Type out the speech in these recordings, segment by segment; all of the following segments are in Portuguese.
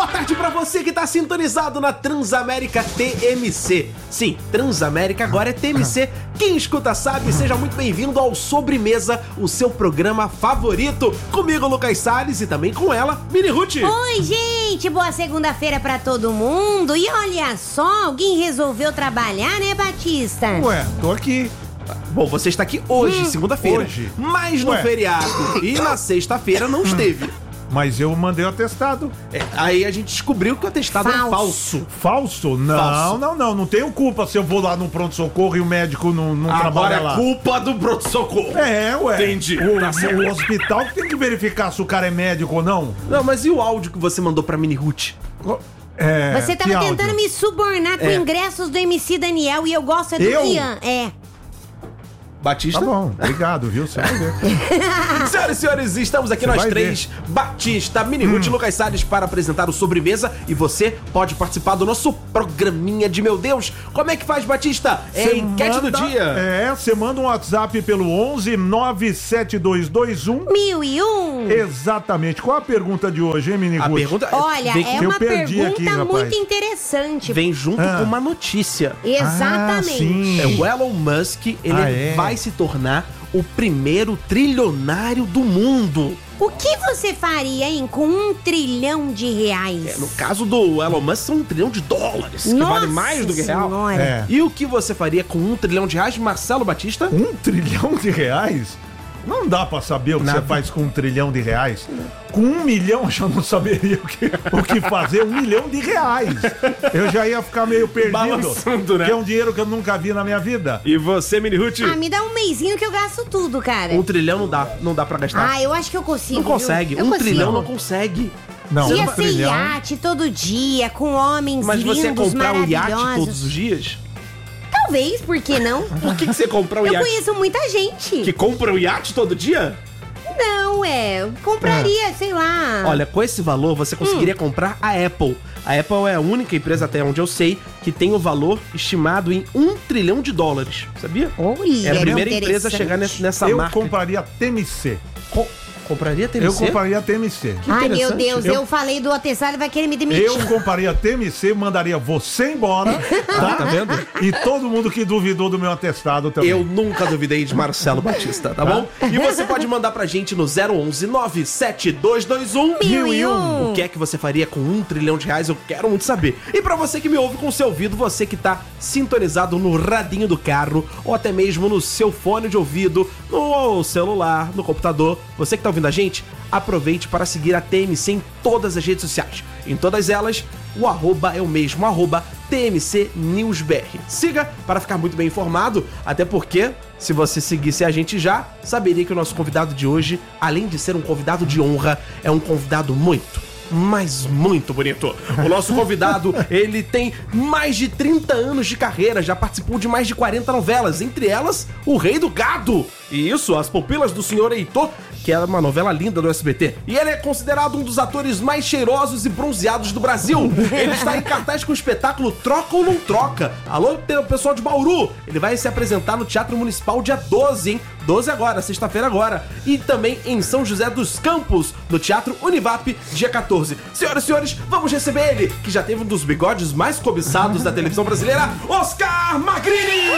tarde pra você que tá sintonizado na Transamérica TMC. Sim, Transamérica agora é TMC. Quem escuta sabe, seja muito bem-vindo ao Sobremesa, o seu programa favorito. Comigo, Lucas Salles, e também com ela, Mini Ruth. Oi, gente, boa segunda-feira pra todo mundo. E olha só, alguém resolveu trabalhar, né, Batista? Ué, tô aqui. Bom, você está aqui hoje, segunda-feira. Hoje? Mas no feriado e na sexta-feira não esteve. Mas eu mandei o atestado. Aí a gente descobriu que o atestado é falso. Falso? Falso. Não tenho culpa se eu vou lá no pronto-socorro e o médico não Agora trabalha lá. é culpa do pronto-socorro. Ué. Entendi. O hospital que tem que verificar se o cara é médico ou não. Não, mas e o áudio que você mandou pra Mini Ruth? Você tava tentando me subornar com ingressos do MC Daniel e eu gosto do Ian. Batista? Tá bom, obrigado, viu? Você vai ver. Senhoras e senhores, estamos aqui Você nós vai três, Batista, Mini Ruth e Lucas Salles, para apresentar o Sobremesa. E você pode participar do nosso programinha de meu Deus. Como é que faz, Batista? É a enquete do dia. Você manda um WhatsApp pelo 11 97221 1001. Exatamente. Qual a pergunta de hoje, hein, Mini A Ruth? pergunta Olha, vem, é uma perdi pergunta aqui, rapaz. muito interessante. vem junto com uma notícia. Exatamente. sim. O Elon Musk, ele vai se tornar o primeiro trilionário do mundo. O que você faria, hein, com R$1 trilhão? No caso do Elon Musk, são $1 trilhão, que vale mais do que real. Senhora. E o que você faria com R$1 trilhão, Marcelo Batista? R$1 trilhão? Não dá pra saber o que você faz com R$1 trilhão. Com 1 milhão eu já não saberia o que fazer. R$1 milhão. Eu já ia ficar meio perdido. Balançando, né? Que é um dinheiro que eu nunca vi na minha vida. E você, Mini Ruth? Me dá um mêsinho que eu gasto tudo, cara. R$1 trilhão não dá pra gastar. Eu acho que eu consigo. Não consegue. Viu? Eu 1 consigo. trilhão não consegue. Não, Ia 1 ser trilhão. iate todo dia, com homens Mas lindos, você ia comprar o iate maravilhosos. todos os dias? Talvez, por que não? Por que você compra o Eu iate? conheço muita gente. Que compra o iate todo dia? Não, eu compraria, sei lá. Olha, com esse valor você conseguiria comprar a Apple. A Apple é a única empresa, até onde eu sei, que tem o valor estimado em $1 trilhão. Sabia? Olha, É a primeira empresa a chegar nessa Eu marca. compraria TMC. Compraria TMC? Eu compraria TMC. Ai, meu interessante. Deus, eu falei do atestado, ele vai querer me demitir. Eu compraria TMC, mandaria você embora, Tá vendo? E todo mundo que duvidou do meu atestado também. Eu nunca duvidei de Marcelo Batista, tá bom? E você pode mandar pra gente no 011 97221 1001. O que é que você faria com R$1 trilhão? Eu quero muito saber. E pra você que me ouve com o seu ouvido, você que tá sintonizado no radinho do carro, ou até mesmo no seu fone de ouvido, no celular, no computador, você que tá ouvindo a gente, aproveite para seguir a TMC em todas as redes sociais. Em todas elas, o arroba é o mesmo, TMC NewsBR. Siga para ficar muito bem informado, até porque, se você seguisse a gente já, saberia que o nosso convidado de hoje, além de ser um convidado de honra, é um convidado muito, mas muito bonito. O nosso convidado, ele tem mais de 30 anos de carreira, já participou de mais de 40 novelas, entre elas, O Rei do Gado. E isso, As Pupilas do Senhor Heitor, que é uma novela linda do SBT. E ele é considerado um dos atores mais cheirosos e bronzeados do Brasil. Ele está em cartaz com o espetáculo Troca ou Não Troca. Alô, pessoal de Bauru. Ele vai se apresentar no Teatro Municipal dia 12, hein? 12 agora, sexta-feira agora. E também em São José dos Campos, no Teatro Univap, dia 14. Senhoras e senhores, vamos receber ele, que já teve um dos bigodes mais cobiçados da televisão brasileira, Oscar Magrini!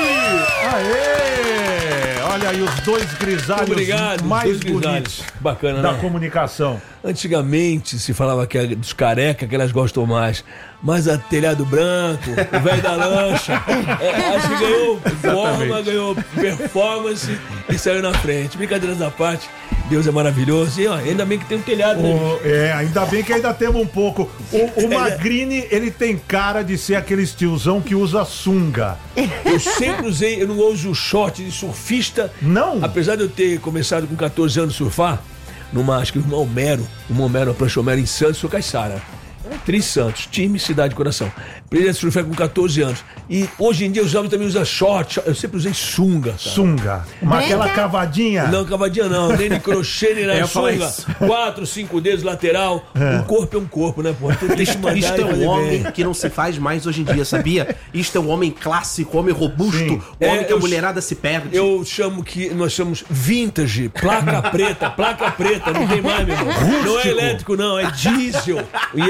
Aê! Olha aí os dois grisalhos mais bonitos bacana, da né? comunicação. Antigamente se falava que é dos careca que elas gostam mais. Mas a telhado branco, o velho da lancha, acho que ganhou forma, ganhou performance e saiu na frente. Brincadeiras à parte, Deus é maravilhoso. E ó, ainda bem que tem um telhado, né? Ainda bem que ainda temos um pouco. O Magrini, ele tem cara de ser aqueles tiozão que usa sunga. Eu sempre usei, eu não uso short de surfista. Não? Apesar de eu ter começado com 14 anos a surfar, acho que uma Homero, a prancha Homero em Santos, sou Caiçara. Tri Santos, time Cidade Coração. Aprendi a surfar com 14 anos. E hoje em dia os homens também usam short. Eu sempre usei sunga. Cara. Sunga. Mas aquela cavadinha. Não, cavadinha não. Nem de crochê, nem na sunga. 4, 5 dedos lateral. Um corpo é um corpo, né, pô? Isto é um homem que não se faz mais hoje em dia, sabia? Isto é um homem clássico, homem robusto, Sim. o homem que a mulherada se perde. Eu chamo que nós chamamos vintage, placa preta, não tem mais, meu irmão. Não é elétrico, não, é diesel. Yeah.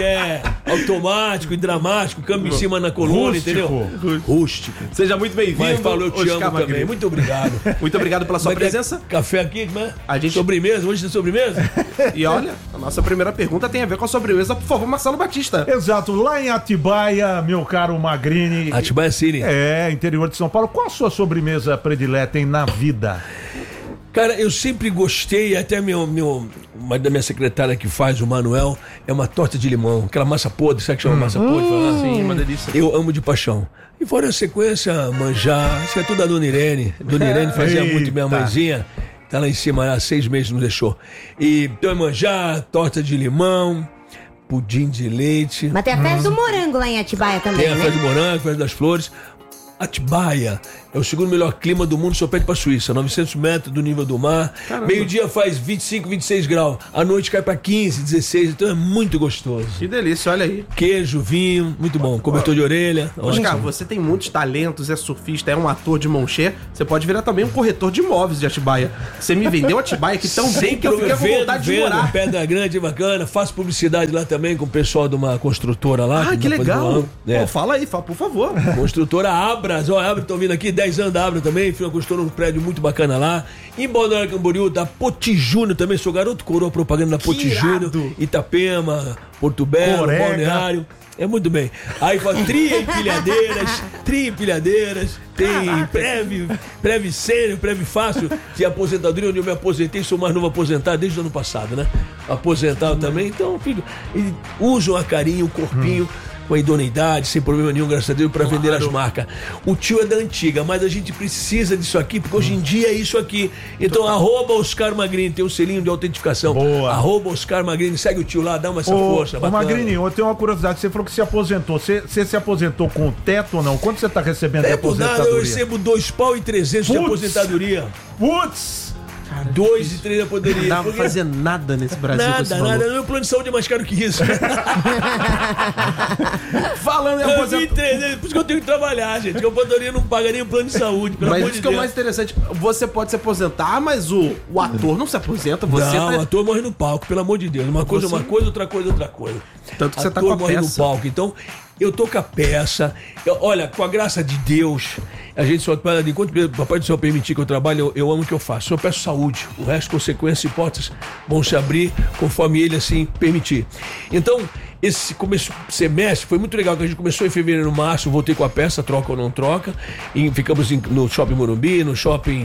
automático e dramático, câmbio em cima na coluna, entendeu? Rústico. Seja muito bem-vindo. Mas falou, eu te Oscar amo também. Magrini. Muito obrigado. Muito obrigado pela sua presença. Café aqui, como é? A gente- Sobremesa, hoje tem sobremesa? E olha, a nossa primeira pergunta tem a ver com a sobremesa. Por favor, Marcelo Batista. Exato, lá em Atibaia, meu caro Magrini. Atibaia City. Interior de São Paulo. Qual a sua sobremesa predileta na vida? Cara, eu sempre gostei, até uma da minha secretária que faz, o Manuel, é uma torta de limão, aquela massa podre, sabe que chama massa podre? Fala? Sim, uma delícia. Eu amo de paixão. E fora a sequência, manjar, isso é tudo da Dona Irene. Dona Irene fazia muito, minha Eita. mãezinha, tá lá em cima, há 6 meses não deixou. E então é manjar, torta de limão, pudim de leite, Mas tem a festa do morango lá em Atibaia também, tem a né? festa do morango, a festa das flores. Atibaia é o segundo melhor clima do mundo, só perde pra Suíça, 900 metros do nível do mar. Meio-dia faz 25, 26 graus. À noite cai pra 15, 16, então é muito gostoso. Que delícia, olha aí. Queijo, vinho, muito bom. Cobertor de orelha. Oscar, ótimo. você tem muitos talentos, é surfista, é um ator de mão cheia. Você pode virar também um corretor de imóveis de Atibaia. Você me vendeu Atibaia aqui tão bem que eu fiquei com vontade de morar. Pedra Grande, bacana. Faço publicidade lá também com o pessoal de uma construtora lá. Ah, que depois do legal. ano. É. Pô, fala aí, por favor. Construtora Abras, ó, Abras, estão vindo aqui, 10 anos da Abra também, fui uma construtora num prédio muito bacana lá. Em Balneário Camboriú, da Poti Júnior também, sou garoto coroa propaganda da Poti irado. Júnior, Itapema, Porto Belo, Corega. Balneário. É muito bem. Aí fala tri-empilhadeiras, tem breve sério, breve fácil, de aposentadoria, onde eu me aposentei, sou mais novo aposentado desde o ano passado, né? Aposentado também, então, filho, e usam a carinho, o corpinho, com a idoneidade, sem problema nenhum, graças a Deus, para vender as marcas. O tio é da antiga, mas a gente precisa disso aqui, porque hoje em dia é isso aqui. Então, @Oscar Magrini, tem um selinho de autentificação. Boa. @Oscar Magrini, segue o tio lá, dá uma essa Ô, força. ô Magrini, eu tenho uma curiosidade. Você falou que se aposentou. Você se aposentou com teto ou não? Quanto você está recebendo de É por nada, eu aposentadoria? recebo R$2.300 de Putz. aposentadoria. Putz! 2 e 3 de aposentadoria. Não dá pra Porque fazer nada nesse Brasil com esse nada, valor. nada. Meu plano de saúde é mais caro que isso. Falando em Eu vi aposentadoria. 300, por isso que eu tenho que trabalhar, gente. Que a aposentadoria não paga nem o plano de saúde, pelo Mas amor isso de que é o Deus. mais interessante. Você pode se aposentar, mas o ator não se aposenta. Você Não, o tá... ator morre no palco, pelo amor de Deus. Uma coisa é uma coisa, outra coisa é outra coisa. Tanto que você tá Ator com a morre no peça. palco. Então, eu tô com a peça. Olha, com a graça de Deus, a gente só... Enquanto o Papai do Céu permitir que eu trabalhe, eu amo o que eu faço. Só peço saúde. O resto, consequências, hipóteses, vão se abrir conforme ele assim permitir. Então, esse semestre foi muito legal, que a gente começou em fevereiro, março, voltei com a peça, troca ou não troca, e ficamos no Shopping Morumbi, no Shopping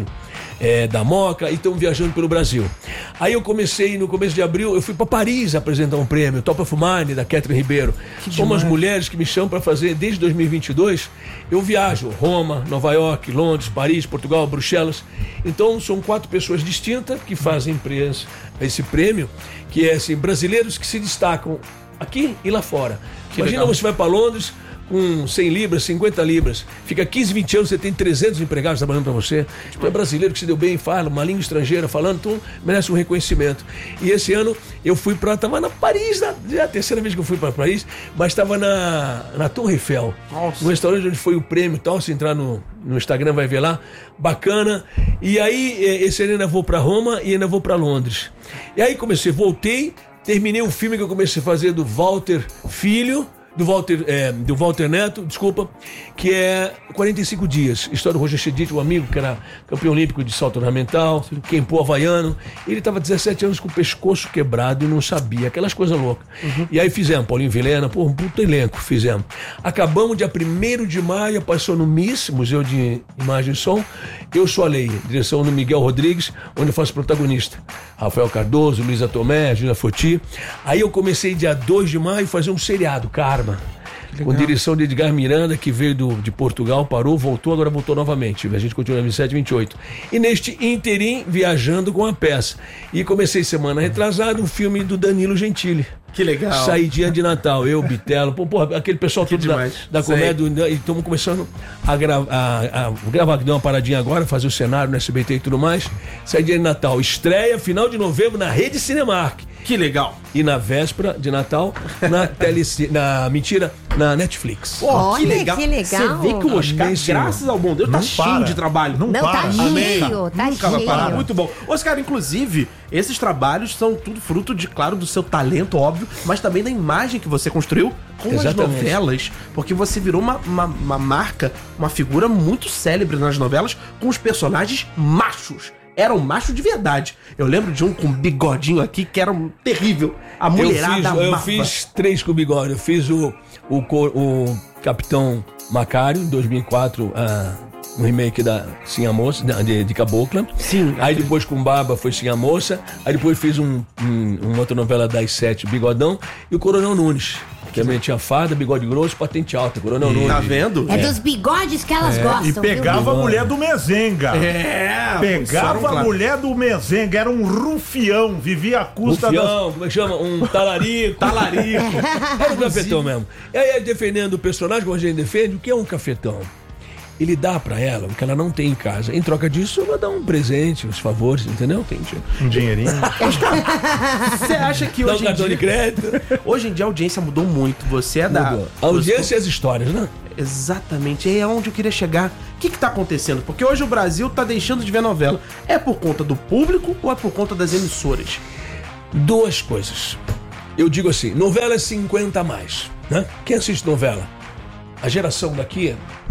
da Moca, e estamos viajando pelo Brasil. Aí eu comecei, no começo de abril, eu fui para Paris apresentar um prêmio, Top of Mind, da Catherine Ribeiro. São umas mulheres que me chamam para fazer, desde 2022, eu viajo, Roma, Nova York, Londres, Paris, Portugal, Bruxelas. Então são 4 pessoas distintas que fazem esse prêmio, que é assim, brasileiros que se destacam aqui e lá fora. Imagina, legal. você vai para Londres com 100 libras, 50 libras, fica 15, 20 anos, você tem 300 empregados trabalhando para você. Tu é brasileiro que se deu bem, fala uma língua estrangeira falando, então merece um reconhecimento. E esse ano eu fui tava na Paris, já a terceira vez que eu fui para Paris, mas estava na Torre Eiffel, Nossa. no restaurante onde foi o prêmio e tal, se entrar no Instagram vai ver lá, bacana. E aí, esse ano ainda vou para Roma e ainda vou para Londres. E aí voltei, terminei o filme que eu comecei a fazer do Walter Filho, do Walter Neto, desculpa, que é 45 dias. História do Roger Chedid, um amigo que era campeão olímpico de salto ornamental, quempô havaiano. Ele estava 17 anos com o pescoço quebrado e não sabia, aquelas coisas loucas. E aí fizemos, Paulinho Vilhena, um puto elenco, fizemos. Acabamos dia 1º de maio, passou no MIS, Museu de Imagem e Som. Eu Sou a Lei, direção do Miguel Rodrigues, onde eu faço protagonista. Rafael Cardoso, Luísa Tomé, Júlia Foti. Aí eu comecei dia 2 de maio a fazer um seriado, Karma. Com direção de Edgar Miranda, que veio de Portugal, parou, voltou, agora voltou novamente. A gente continua em 27, 28. E neste interim, viajando com a peça. E comecei semana retrasada um filme do Danilo Gentili. Que legal. Saidinha de Natal, eu, Bitelo, aquele pessoal todo da comédia, e estamos começando a gravar, que deu uma paradinha agora, fazer o cenário no SBT e tudo mais. Saidinha de Natal, estreia final de novembro na Rede Cinemark. Que legal. E na véspera de Natal, na Netflix. Olha, que legal. Você vê que o Oscar, graças ao bom Deus, tá cheio de trabalho. Não, tá cheio, tá Nunca vai parar. cheio. Muito bom. Oscar, inclusive, esses trabalhos são tudo fruto de, claro, do seu talento, óbvio, mas também da imagem que você construiu com as novelas, porque você virou uma marca, uma figura muito célebre nas novelas com os personagens machos. Era um macho de verdade. Eu lembro de um com bigodinho aqui que era terrível. A mulherada amava. Eu fiz 3 com bigode. Eu fiz o Capitão Macário, em 2004, um remake da Sim a Moça, de Cabocla. Sim. Aí depois com Barba foi Sim a Moça. Aí depois fiz uma outra novela das 7, Bigodão. E o Coronel Nunes. Que também tinha farda, bigode grosso, patente alta. Coronel Nunes. Tá vendo? É dos bigodes que elas gostam. E pegava a mulher do Mezenga. Pegava a mulher do Mezenga. Era um rufião. Vivia à custa rufião, como é que chama? Um talarico. Talarico. Era um cafetão mesmo. E aí, defendendo o personagem, como a gente defende, o que é um cafetão? Ele dá pra ela o que ela não tem em casa. Em troca disso, ela dá um presente, uns favores, entendeu? Tem um dinheirinho. Você acha que dá hoje um cartão de crédito? Hoje em dia a audiência mudou muito. Você é da... A audiência e as histórias, né? Exatamente. É onde eu queria chegar. O que tá acontecendo? Porque hoje o Brasil tá deixando de ver novela. É por conta do público ou é por conta das emissoras? 2 coisas. Eu digo assim, novela é 50 a mais, né? Quem assiste novela? A geração daqui...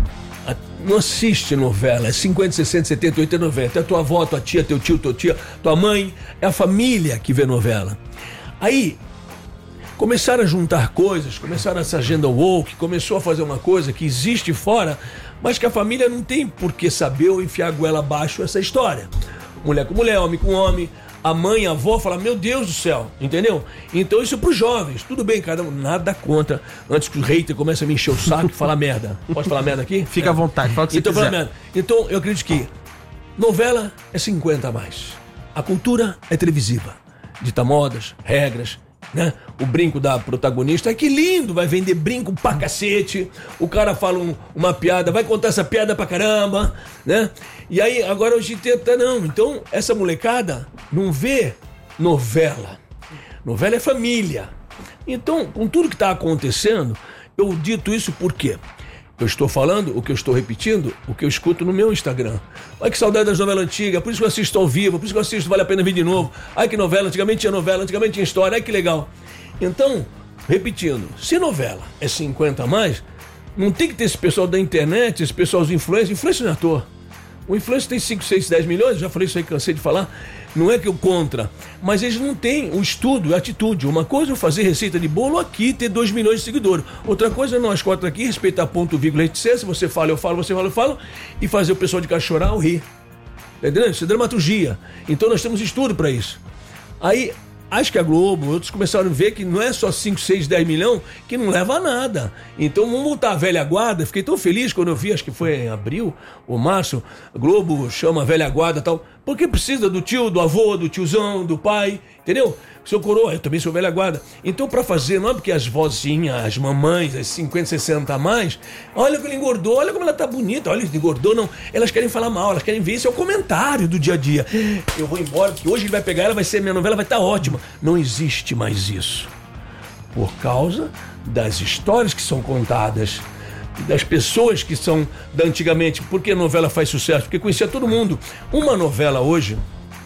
não assiste novela, é 50, 60, 70, 80, 90. É tua avó, tua tia, teu tio, tua tia, tua mãe. É a família que vê novela. Aí, começaram a juntar coisas, começaram essa agenda woke, começou a fazer uma coisa que existe fora, mas que a família não tem por que saber ou enfiar a goela abaixo essa história. Mulher com mulher, homem com homem. A mãe, a avó fala, meu Deus do céu, entendeu? Então isso é pros jovens, tudo bem, cada um, nada contra. Antes que o hater comece a me encher o saco e falar merda. Pode falar merda aqui? Fica à vontade, fala o que você quiser. Merda. Então eu acredito que novela é 50 a mais. A cultura é televisiva. Dita modas, regras, né? O brinco da protagonista, que lindo, vai vender brinco pra cacete. O cara fala uma piada, vai contar essa piada pra caramba, né? E aí, agora hoje tenta não. Então, essa molecada não vê novela. Novela é família. Então, com tudo que tá acontecendo, eu dito isso por quê? Eu estou falando o que eu estou repetindo, o que eu escuto no meu Instagram. Ai, que saudade das novelas antigas, por isso que eu assisto ao vivo, por isso que eu assisto Vale a Pena Ver de Novo. Ai, que novela, antigamente tinha novela, antigamente tinha história, ai, que legal. Então, repetindo, se novela é 50 a mais, não tem que ter esse pessoal da internet, esse pessoal dos influencers não é ator. O influencer tem 5, 6, 10 milhões, já falei isso aí, cansei de falar. Não é que eu contra, mas eles não têm o estudo, a atitude. Uma coisa é eu fazer receita de bolo aqui, ter 2 milhões de seguidores. Outra coisa é nós 4 aqui, respeitar ponto, vírgula, etc. Você fala, eu falo, você fala, eu falo. E fazer o pessoal de casa chorar ou rir. Tá entendendo? Isso é dramaturgia. Então nós temos estudo para isso. Aí, acho que a Globo, outros começaram a ver que não é só 5, 6, 10 milhões que não leva a nada. Então vamos voltar à velha guarda. Fiquei tão feliz quando eu vi, acho que foi em abril ou março, a Globo chama a velha guarda e tal. Porque precisa do tio, do avô, do tiozão, do pai, entendeu? Seu coroa, eu também sou velha guarda. Então pra fazer, não é porque as vozinhas, as mamães, as 50, 60 a mais, olha como ele engordou, olha como ela tá bonita, olha, ele engordou, não. Elas querem falar mal, elas querem ver esse é o comentário do dia a dia. Eu vou embora, porque hoje ele vai pegar ela, vai ser, minha novela vai estar ótima. Não existe mais isso. Por causa das histórias que são contadas, das pessoas que são da antigamente. Por que a novela faz sucesso? Porque conhecia todo mundo. Uma novela hoje,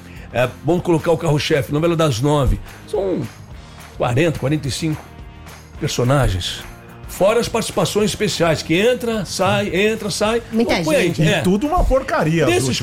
vamos colocar o carro-chefe, novela das 9, são 40, 45 personagens. Fora as participações especiais, que entra, sai. Muita gente. E tudo uma porcaria. Desses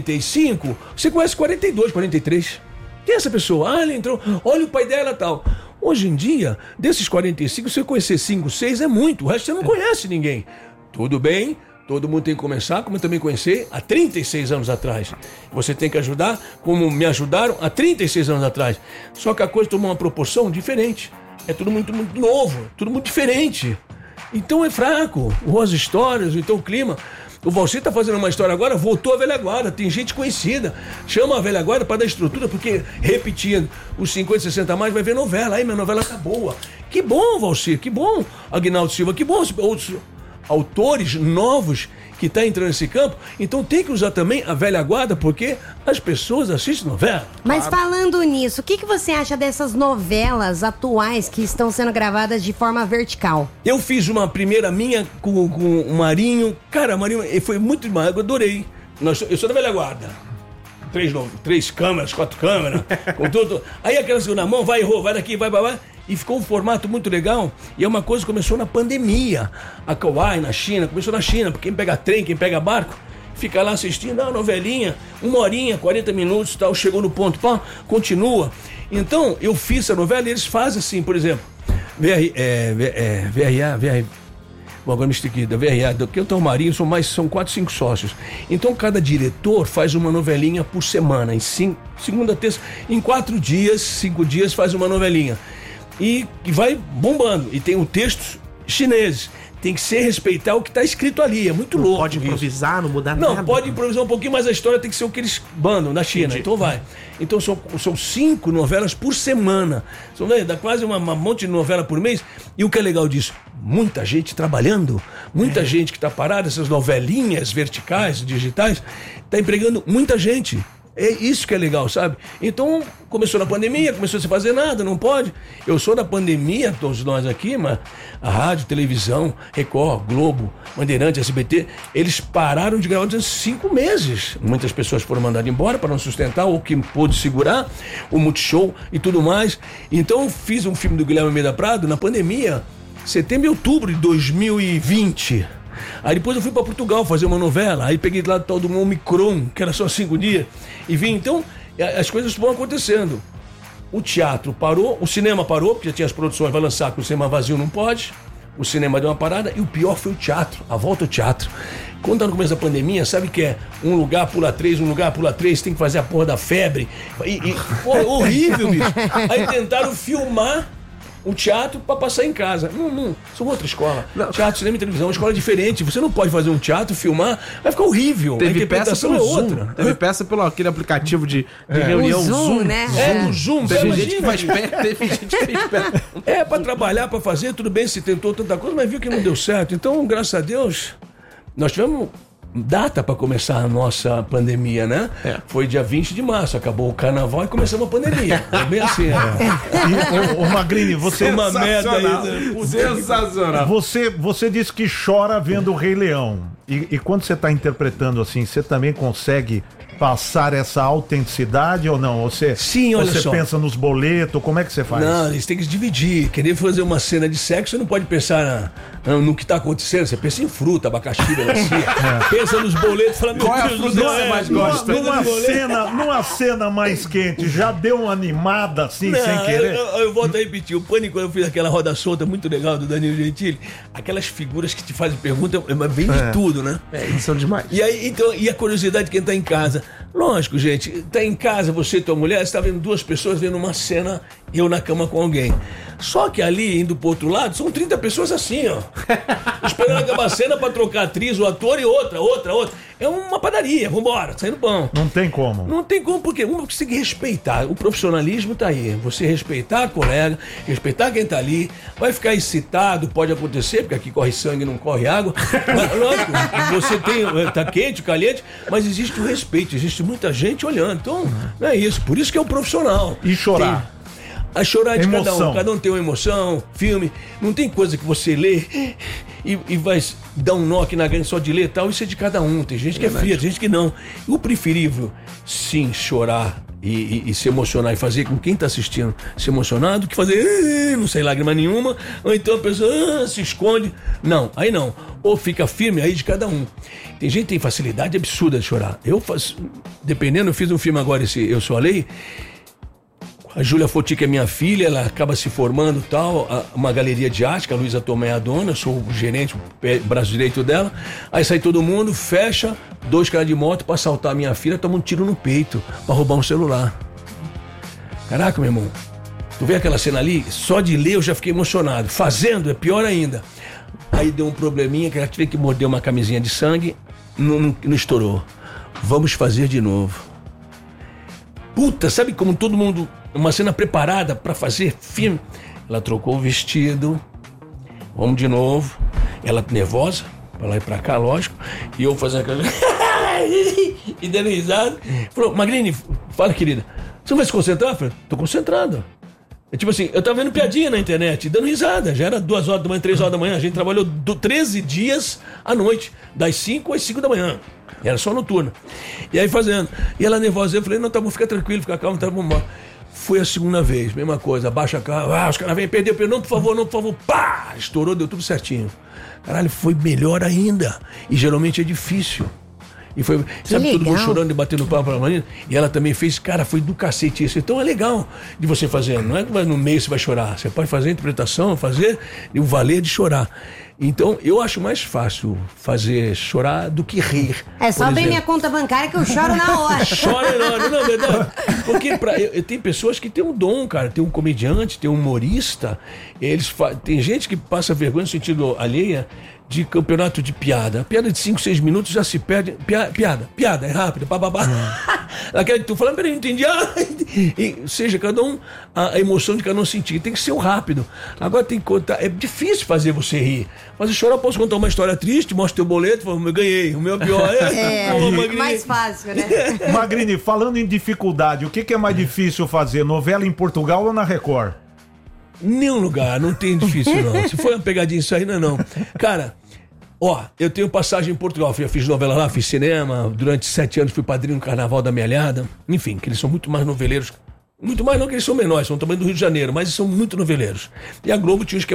45, você conhece 42, 43. Quem é essa pessoa? Ah, ele entrou. Olha o pai dela e tal. Hoje em dia, desses 45, você conhecer 5, 6 é muito. O resto você não conhece ninguém. Tudo bem, todo mundo tem que começar, como eu também conheci há 36 anos atrás. Você tem que ajudar como me ajudaram há 36 anos atrás. Só que a coisa tomou uma proporção diferente. É tudo muito, muito novo, tudo muito diferente. Então é fraco. As histórias, então o clima. O Valci tá fazendo uma história agora, voltou a velha guarda, tem gente conhecida. Chama a velha guarda para dar estrutura, porque repetindo os 50, 60 a mais, vai ver novela. Aí minha novela tá boa. Que bom, Valci, que bom, Aguinaldo Silva, que bom. autores novos que tá entrando nesse campo, então tem que usar também a velha guarda, porque as pessoas assistem novela. Mas falando nisso, o que você acha dessas novelas atuais que estão sendo gravadas de forma vertical? Eu fiz uma primeira minha com o Marinho. Cara, Marinho foi muito demais, eu adorei. Eu sou da velha guarda. 3 câmeras, 4 câmeras, com tudo. Aí aquela segunda mão, vai daqui, vai. E ficou um formato muito legal. E é uma coisa que começou na pandemia. A Kauai, na China, começou na China. Quem pega trem, quem pega barco, fica lá assistindo a novelinha, 1 horinha, 40 minutos, tal, chegou no ponto, pá, continua. Então, eu fiz essa novela e eles fazem assim, por exemplo, Bom, agora me estiquei, da VRA, que eu tô Marinho, são 4, 5 sócios. Então cada diretor faz uma novelinha por semana, segunda, terça, em 4 dias, 5 dias faz uma novelinha. E vai bombando, e tem textos chineses. Tem que respeitar o que está escrito ali, é muito louco. Pode improvisar, não mudar nada. Não, pode improvisar um pouquinho, mas a história tem que ser o que eles mandam na China. Entendi. Então vai. Então são 5 novelas por semana. Dá quase uma monte de novela por mês. E o que é legal disso? Muita gente trabalhando, muita gente que está parada, essas novelinhas verticais, digitais, está empregando muita gente. É isso que é legal, sabe? Então, começou na pandemia, começou a se fazer nada, não pode. Eu sou da pandemia, todos nós aqui, mas a rádio, televisão, Record, Globo, Bandeirante, SBT, eles pararam de gravar durante 5 meses. Muitas pessoas foram mandadas embora para não sustentar, ou que pôde segurar, o Multishow e tudo mais. Então, eu fiz um filme do Guilherme Almeida Prado na pandemia, setembro e outubro de 2020. Aí depois eu fui pra Portugal fazer uma novela. Aí peguei lá do tal do Omicron, que era só 5 dias, e vim. Então, as coisas vão acontecendo. O teatro parou, o cinema parou, porque já tinha as produções, vai lançar, que o cinema vazio não pode. O cinema deu uma parada, e o pior foi o teatro, a volta ao teatro. Quando tá no começo da pandemia, sabe que é um lugar pula 3, tem que fazer a porra da febre. Porra, horrível, bicho. Aí tentaram filmar um teatro pra passar em casa. Não, são outra escola. Não. Teatro, cinema e televisão é uma escola diferente. Você não pode fazer um teatro, filmar, vai ficar horrível. Teve peça pelo Zoom. Teve peça pelo aquele aplicativo de reunião. O Zoom, né? O Zoom. Teve gente que faz perto, teve gente que fez perto. Pra trabalhar, pra fazer, tudo bem, se tentou tanta coisa, mas viu que não deu certo. Então, graças a Deus, nós tivemos data para começar a nossa pandemia, né? Foi dia 20 de março, acabou o carnaval e começamos a pandemia. É bem assim. Ô Magrini, você... Uma merda aí. Sensacional. Você disse que chora vendo o Rei Leão. E quando você está interpretando assim, você também consegue passar essa autenticidade ou não? Sim, olha você só. pensa nos boletos, como é que você faz? Não, eles têm que dividir. Querer fazer uma cena de sexo, você não pode pensar no que está acontecendo. Você pensa em fruta, abacaxi, melancia. Pensa nos boletos, fala, qual é a fruta que você mais gosta? Numa cena mais quente, já deu uma animada assim, não, sem querer? Eu volto a repetir. O Pânico, quando eu fiz aquela roda solta muito legal do Danilo Gentili, aquelas figuras que te fazem pergunta, vem de tudo, né? Eles são demais. E aí, então, e a curiosidade de quem tá em casa? Lógico, gente, tá em casa, você e tua mulher, você tá vendo 2 pessoas vendo uma cena, eu na cama com alguém. Só que ali, indo pro outro lado, são 30 pessoas assim, ó. Esperando acabar a cena pra trocar a atriz, o ator e outra. É uma padaria, vambora, saindo pão. Não tem como. Não tem como, porque você tem que respeitar. O profissionalismo tá aí. Você respeitar a colega, respeitar quem tá ali, vai ficar excitado, pode acontecer, porque aqui corre sangue, não corre água. Mas, lógico, você tá quente, caliente, mas existe o respeito, existe muita gente olhando. Então, não é isso. Por isso que é o profissional. E chorar. A chorar de cada um tem uma emoção, filme, não tem coisa que você lê e vai dar um nó aqui na garganta só de ler e tal, isso é de cada um, tem gente que é fria, tem gente que não. O preferível, sim, chorar e se emocionar e fazer com quem tá assistindo se emocionar do que fazer, não sai lágrima nenhuma, ou então a pessoa se esconde, não, aí não, ou fica firme, aí de cada um. Tem gente que tem facilidade absurda de chorar, dependendo, eu fiz um filme agora, Eu Sou a Lei. A Júlia Foti, que é minha filha, ela acaba se formando e tal, uma galeria de arte, que a Luísa Tomé é a dona, eu sou o gerente, o braço direito dela. Aí sai todo mundo, fecha, 2 caras de moto pra assaltar a minha filha, toma um tiro no peito, pra roubar um celular. Caraca, meu irmão, tu vê aquela cena ali? Só de ler eu já fiquei emocionado. Fazendo é pior ainda. Aí deu um probleminha, que ela teve que morder uma camisinha de sangue, não estourou. Vamos fazer de novo. Puta, sabe como todo mundo... Uma cena preparada pra fazer filme. Ela trocou o vestido. Vamos de novo. Ela nervosa. pra lá e pra cá, lógico. E eu fazendo aquela... e dando risada. Falou, Magrini, fala, querida, você não vai se concentrar? Eu falei, tô concentrado. É tipo assim, eu tava vendo piadinha na internet, dando risada. Já era 2 horas da manhã, 3 horas da manhã. A gente trabalhou 13 dias à noite, das 5 às 5 da manhã. Era só noturno. E aí fazendo. E ela nervosa, eu falei, não, tá bom, fica tranquilo, fica calmo, tá bom. Foi a segunda vez, mesma coisa, abaixa a cara, os caras vêm, perdeu, não, por favor, pá! Estourou, deu tudo certinho. Caralho, foi melhor ainda. E geralmente é difícil. E foi, sabe, todo mundo chorando e batendo papo pra Marina. E ela também fez, cara, foi do cacete isso. Então é legal de você fazer. Não é que no meio você vai chorar. Você pode fazer a interpretação, fazer e o valer de chorar. Então eu acho mais fácil fazer chorar do que rir. É só abrir minha conta bancária que eu choro na hora. Chora não, é verdade. Porque tem pessoas que têm um dom, cara. Tem um comediante, tem um humorista. Tem gente que passa vergonha no sentido alheia de campeonato de piada. A piada de 5, 6 minutos já se perde. Piada, é rápido, bababá. Aquela que tu fala, peraí, não entendi. Seja, cada um, a emoção de cada um sentir. Tem que ser o rápido. Agora tem que contar. É difícil fazer você rir. Mas chorar, eu posso contar uma história triste, mostra teu boleto, falo, eu ganhei. O meu pior mais fácil, né? Magrini, falando em dificuldade, o que é mais difícil fazer? Novela em Portugal ou na Record? Nenhum lugar, não tem difícil não. Se for uma pegadinha isso aí, não. Cara, eu tenho passagem em Portugal. Eu fiz novela lá, fiz cinema. Durante 7 anos fui padrinho no Carnaval da Mealhada. Enfim, que eles são muito mais noveleiros. Muito mais não que eles são menores, são também do Rio de Janeiro, mas eles são muito noveleiros. E a Globo tinha um esquema